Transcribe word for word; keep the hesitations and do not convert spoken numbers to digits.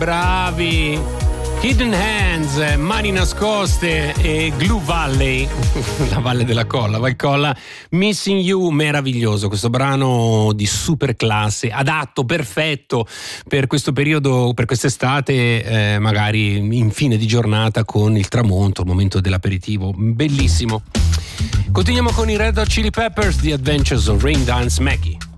Bravi! Hidden Hands, Mani nascoste e Glue Valley, la valle della colla, Valcolla, Missing You, meraviglioso questo brano di super classe, adatto, perfetto per questo periodo, per quest'estate, eh, magari in fine di giornata con il tramonto, il momento dell'aperitivo, bellissimo. Continuiamo con i Red Hot Chili Peppers, The Adventures of Rain Dance Maggie.